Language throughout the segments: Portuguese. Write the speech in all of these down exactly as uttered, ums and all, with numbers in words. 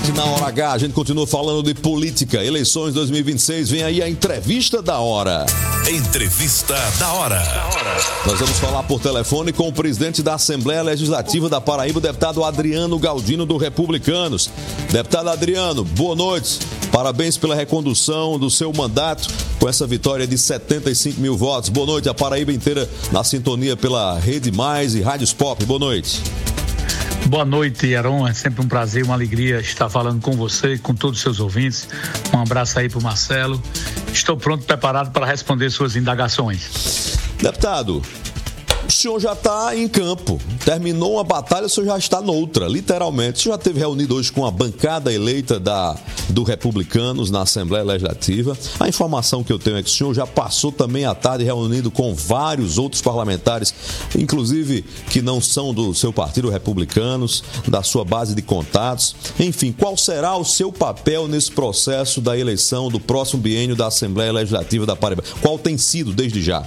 Na Hora H, a gente continua falando de política. Eleições dois mil e vinte e seis, vem aí a entrevista da hora. Entrevista da hora. Nós vamos falar por telefone com o presidente da Assembleia Legislativa da Paraíba, o deputado Adriano Galdino, do Republicanos. Deputado Adriano, boa noite. Parabéns pela recondução do seu mandato com essa vitória de setenta e cinco mil votos. Boa noite, a Paraíba inteira na sintonia pela Rede Mais e Rádios Pop. Boa noite. Boa noite, Heron. É sempre um prazer, uma alegria estar falando com você e com todos os seus ouvintes. Um abraço aí para o Marcelo. Estou pronto, preparado para responder suas indagações. Deputado, o senhor já está em campo. Terminou uma batalha, o senhor já está noutra, literalmente. O senhor já esteve reunido hoje com a bancada eleita da, do Republicanos na Assembleia Legislativa. A informação que eu tenho é que o senhor já passou também a tarde reunido com vários outros parlamentares, inclusive que não são do seu partido, Republicanos, da sua base de contatos. Enfim, qual será o seu papel nesse processo da eleição do próximo biênio da Assembleia Legislativa da Paraíba? Qual tem sido desde já?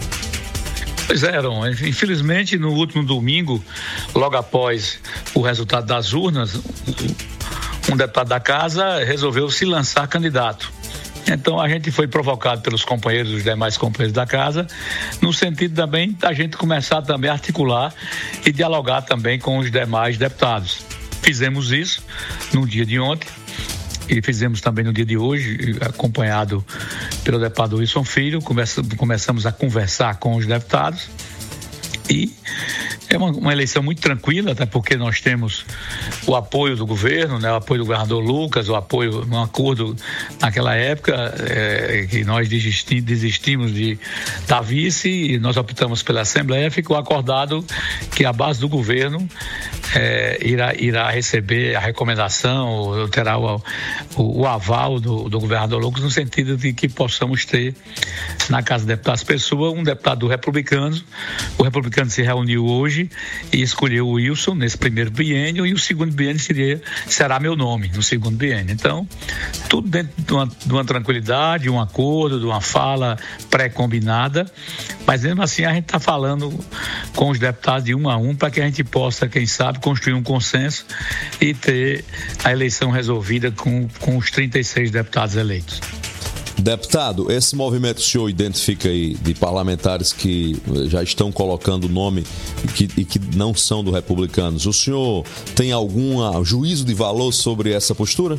Pois é, Heron. Infelizmente, no último domingo, logo após o resultado das urnas, um deputado da casa resolveu se lançar candidato. Então, a gente foi provocado pelos companheiros, os demais companheiros da casa, no sentido também da gente começar também a articular e dialogar também com os demais deputados. Fizemos isso no dia de ontem. E fizemos também no dia de hoje, acompanhado pelo deputado Wilson Filho. Começamos a conversar com os deputados e é uma, uma eleição muito tranquila, até porque nós temos o apoio do governo, né, o apoio do governador Lucas, o apoio, um acordo naquela época é, que nós desisti, desistimos de, da vice e nós optamos pela Assembleia. Ficou acordado que a base do governo é, irá, irá receber a recomendação, terá o, o, o aval do, do governador Lucas, no sentido de que possamos ter na Casa de Deputados Pessoa um deputado do Republicanos. O Republicano se reuniu hoje e escolheu o Wilson nesse primeiro biênio, e o segundo biênio seria, será meu nome no segundo biênio. Então, tudo dentro de uma, de uma tranquilidade, um acordo, de uma fala pré-combinada, mas mesmo assim a gente está falando com os deputados de um a um para que a gente possa, quem sabe, construir um consenso e ter a eleição resolvida com, com os trinta e seis deputados eleitos. Deputado, esse movimento que o senhor identifica aí de parlamentares que já estão colocando o nome e que, e que não são do Republicanos, o senhor tem algum juízo de valor sobre essa postura?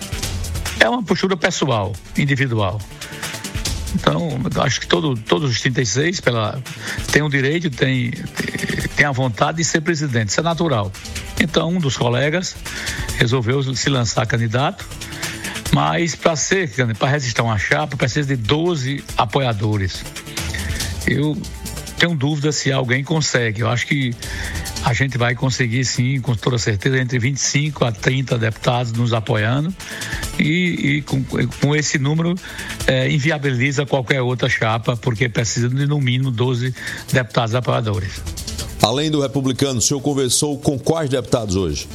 É uma postura pessoal, individual. Então, acho que todo, todos os trinta e seis pela, têm o direito, têm, têm a vontade de ser presidente, isso é natural. Então, um dos colegas resolveu se lançar candidato, mas para ser, para resistir a uma chapa, precisa de doze apoiadores. Eu tenho dúvida se alguém consegue. Eu acho que a gente vai conseguir, sim, com toda certeza, entre vinte e cinco a trinta deputados nos apoiando, e, e com, com esse número é, inviabiliza qualquer outra chapa, porque precisa de no mínimo doze deputados apoiadores. Além do Republicano, o senhor conversou com quais deputados hoje?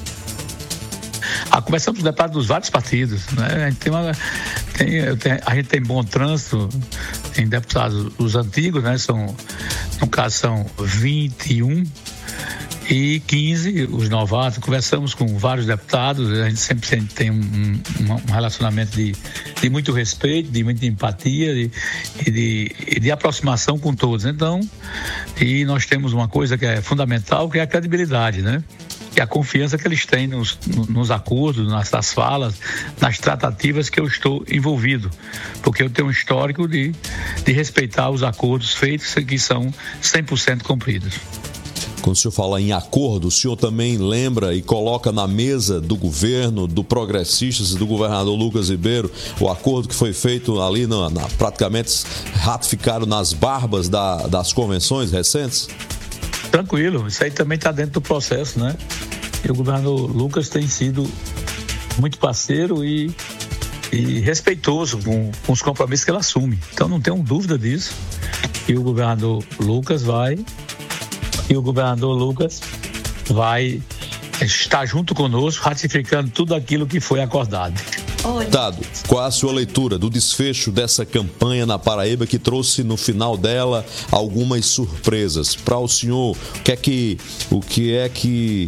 Ah, conversamos com deputados dos vários partidos, né? A gente tem, uma, tem, tem, a gente tem bom trânsito em deputados, os antigos, né? São, no caso, são vinte e um e quinze, os novatos. Conversamos com vários deputados, a gente sempre, sempre tem um, um, um relacionamento de, de muito respeito, de muita empatia e de, de, de aproximação com todos. Então, e nós temos uma coisa que é fundamental, que é a credibilidade, né? E a confiança que eles têm nos, nos acordos, nas, nas falas, nas tratativas que eu estou envolvido, porque eu tenho um histórico de, de respeitar os acordos feitos, que são cem por cento cumpridos. Quando o senhor fala em acordo, o senhor também lembra e coloca na mesa do governo, do Progressistas e do governador Lucas Ribeiro, o acordo que foi feito ali, na, na, praticamente ratificado nas barbas da, das convenções recentes? Tranquilo, isso aí também está dentro do processo, né? E o governador Lucas tem sido muito parceiro e, e respeitoso com, com os compromissos que ele assume. Então não tenho dúvida disso. E o governador Lucas vai, e o governador Lucas vai estar junto conosco, ratificando tudo aquilo que foi acordado. Deputado, qual a sua leitura do desfecho dessa campanha na Paraíba, que trouxe no final dela algumas surpresas? Para o senhor, o que é que, o que é que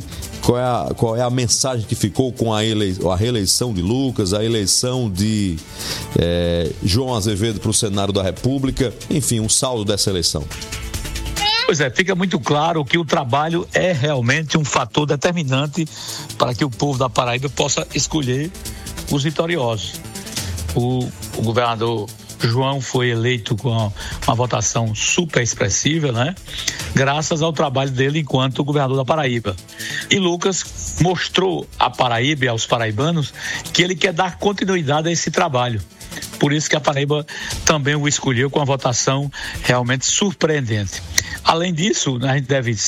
Qual é a, qual é a mensagem que ficou com a, ele, a reeleição de Lucas, a eleição de é, João Azevedo para o Senado da República, enfim, o saldo dessa eleição? Pois é, fica muito claro que o trabalho é realmente um fator determinante para que o povo da Paraíba possa escolher os vitoriosos. O, o governador João foi eleito com uma, uma votação super expressiva, né? Graças ao trabalho dele enquanto governador da Paraíba. E Lucas mostrou à Paraíba e aos paraibanos que ele quer dar continuidade a esse trabalho. Por isso que a Paraíba também o escolheu com uma votação realmente surpreendente. Além disso, a gente deve